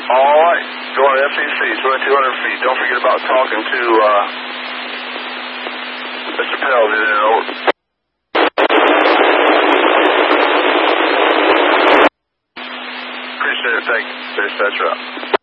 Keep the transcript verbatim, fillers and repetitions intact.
All right. Going to F C C, twenty-two hundred feet. Don't forget about talking to uh, Mister Pell. Over. Appreciate it. Thank you. Stay set up.